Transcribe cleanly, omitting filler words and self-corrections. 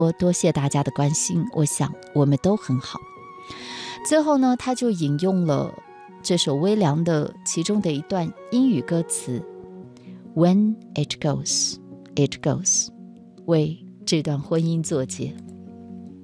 多谢大家的关心，我想我们都很好。最后呢，他就引用了这首微凉的其中的一段英语歌词 When it goes, it goes， 为这段婚姻作结。